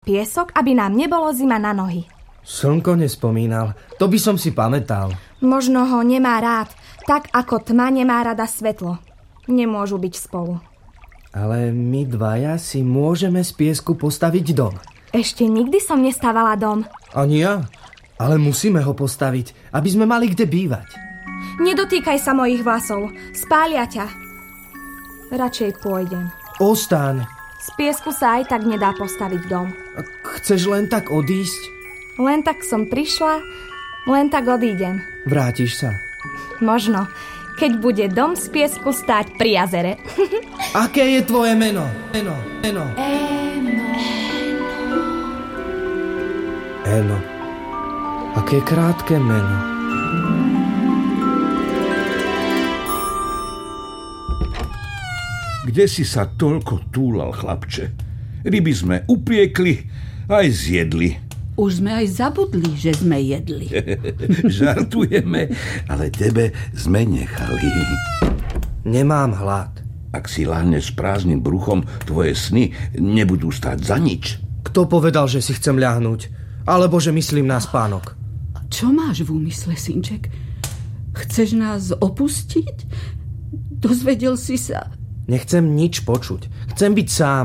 piesok, aby nám nebolo zima na nohy. Slnko nespomínal, to by som si pamätal. Možno ho nemá rád, tak ako tma nemá rada svetlo. Nemôžu byť spolu. Ale my dvaja si môžeme z piesku postaviť dom. Ešte nikdy som nestávala dom. Ani ja, ale musíme ho postaviť, aby sme mali kde bývať. Nedotýkaj sa mojich vlasov, spália ťa. Radšej pôjdem. Ostaň. Z piesku sa aj tak nedá postaviť dom. Chceš len tak odísť? Len tak som prišla, len tak odídem. Vrátiš sa? Možno, keď bude dom z piesku stáť pri jazere. Aké je tvoje meno? Eno. Aké krátke meno. Kde si sa toľko túlal, chlapče? Ryby sme upiekli, aj zjedli. Už sme aj zabudli, že sme jedli. Žartujeme, ale tebe sme nechali. Nemám hlad. Ak si láhneš s prázdnym bruchom, tvoje sny nebudú stáť za nič. Kto povedal, že si chcem ľahnúť? Alebo že myslím na spánok? Čo máš v úmysle, synček? Chceš nás opustiť? Dozvedel si sa... Nechcem nič počuť. Chcem byť sám.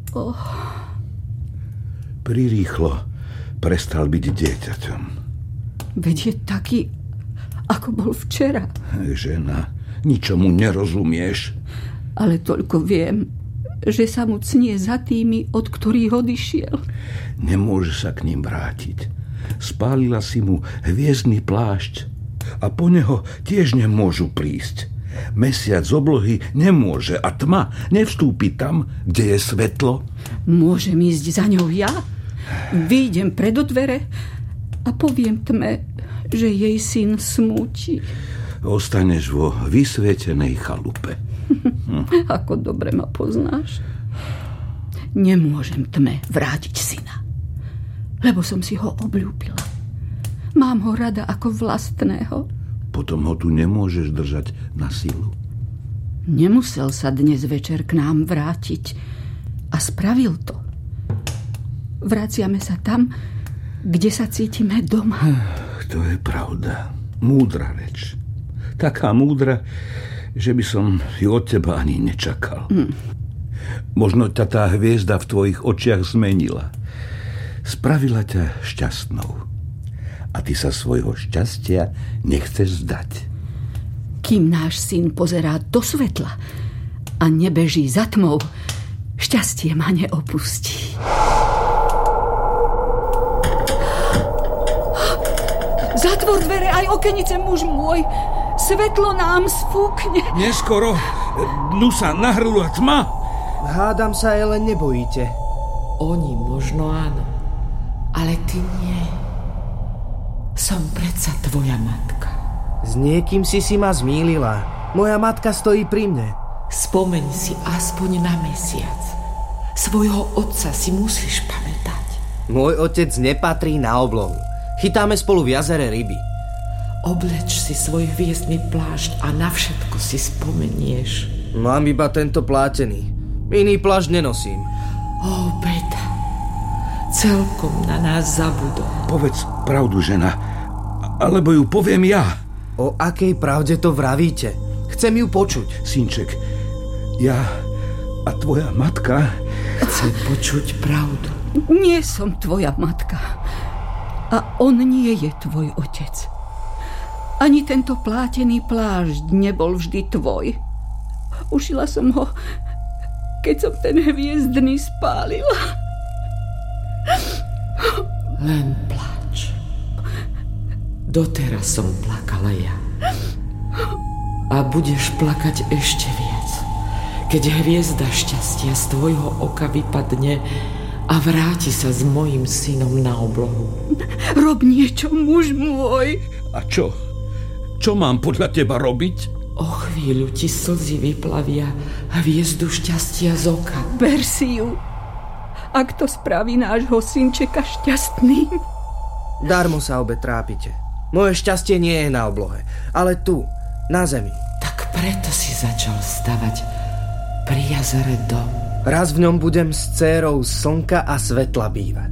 Prirýchlo prestal byť dieťaťom. Veď je taký, ako bol včera. Žena, ničomu nerozumieš. Ale toľko viem, že sa mu cnie za tými, od ktorých odišiel. Nemôže sa k ním vrátiť. Spálila si mu hviezdny plášť a po neho tiež nemôžu prísť. Mesiac z oblohy nemôže a tma nevstúpi tam, kde je svetlo. Môžem ísť za ňou ja? Vyjdem pred dvere a poviem tme, že jej syn smúti. Ostaneš vo vysvietenej chalupe. Ako dobre ma poznáš. Nemôžem tme vrátiť syna, lebo som si ho obľúbila. Mám ho rada ako vlastného. Potom ho tu nemôžeš držať na silu. Nemusel sa dnes večer k nám vrátiť a spravil to. Vraciame sa tam, kde sa cítime doma. To je pravda. Múdra reč. Taká múdra, že by som ju od teba ani nečakal. Možno ťa tá hviezda v tvojich očiach zmenila. Spravila ťa šťastnou. A ty sa svojho šťastia nechceš vzdať. Kým náš syn pozerá do svetla a nebeží za tmou, šťastie ma neopustí. Zatvor dvere aj okenice, muž môj. Svetlo nám sfúkne. Neskoro. Dnu sa nahrnula tma. Hádam sa aj len nebojíte. Oni možno áno, ale ty nie. Som predsa tvoja matka. S niekým si ma zmýlila. Moja matka stojí pri mne. Spomeň si aspoň na mesiac. Svojho otca si musíš pamätať. Môj otec nepatrí na oblohu. Chytáme spolu v jazere ryby. Obleč si svoj hviezdny plášť a na všetko si spomenieš. Mám iba tento plátený. Iný plášť nenosím. Beda. Celkom na nás zabudol. Povedz pravdu, žena, alebo ju poviem ja. O akej pravde to vravíte? Chcem ju počuť. Synček, ja a tvoja matka... Chce počuť pravdu. Nie som tvoja matka. A on nie je tvoj otec. Ani tento plátený plášť nebol vždy tvoj. Ušila som ho, keď som ten hviezdny spálila. Len plač. Doteraz som plakala ja. A budeš plakať ešte viac, keď hviezda šťastia z tvojho oka vypadne a vráti sa s mojím synom na oblohu. Rob niečo, muž môj. A čo? Čo mám podľa teba robiť? O chvíľu ti slzy vyplavia hviezdu šťastia z oka. Ber si ju. Ak to spraví nášho synčeka šťastným. Darmo sa obe trápite. Moje šťastie nie je na oblohe, ale tu, na zemi. Tak preto si začal stavať pri jazere dom. Raz v ňom budem s dcérou slnka a svetla bývať.